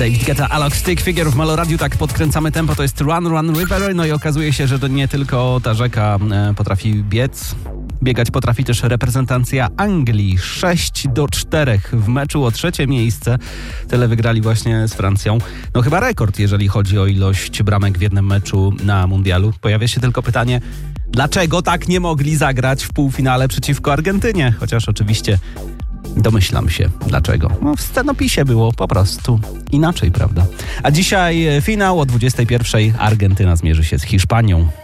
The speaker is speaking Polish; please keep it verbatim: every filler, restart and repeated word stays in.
David Guetta, Alok, Stick Figure w Meloradiu, tak podkręcamy tempo, to jest Run Run River, no i okazuje się, że to nie tylko ta rzeka potrafi biec, biegać potrafi też reprezentacja Anglii. sześć do czterech w meczu o trzecie miejsce. Tyle wygrali właśnie z Francją. No chyba rekord, jeżeli chodzi o ilość bramek w jednym meczu na mundialu. Pojawia się tylko pytanie, dlaczego tak nie mogli zagrać w półfinale przeciwko Argentynie? Chociaż oczywiście domyślam się dlaczego. No w scenopisie było po prostu inaczej, prawda? A dzisiaj finał o dwudziestej pierwszej. Argentyna zmierzy się z Hiszpanią.